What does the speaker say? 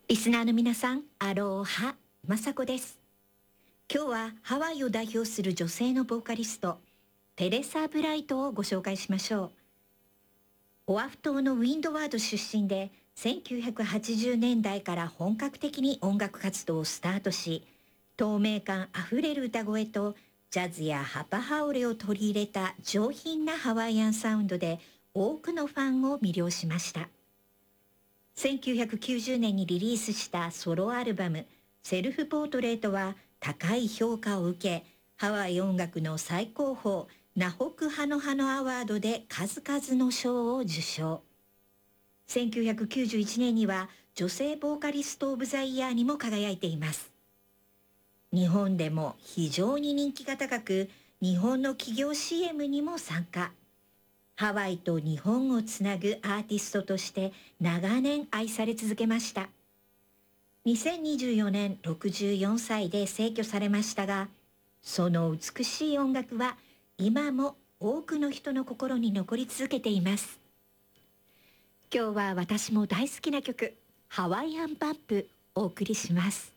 リスナーの皆さん、アローハ、まさこです。今日はハワイを代表する女性のボーカリスト、テレサ・ブライトをご紹介しましょう。オアフ島のウィンドワード出身で、1980年代から本格的に音楽活動をスタートし、透明感あふれる歌声とジャズやハパハオレを取り入れた上品なハワイアンサウンドで多くのファンを魅了しました。1990年にリリースしたソロアルバム「セルフポートレート」は高い評価を受け、ハワイ音楽の最高峰ナホクハノハノアワードで数々の賞を受賞。1991年には女性ボーカリスト・オブ・ザ・イヤーにも輝いています。日本でも非常に人気が高く、日本の企業 CM にも参加。ハワイと日本をつなぐアーティストとして長年愛され続けました。2024年64歳で逝去されましたが、その美しい音楽は今も多くの人の心に残り続けています。今日は私も大好きな曲、ハワイアンバンプお送りします。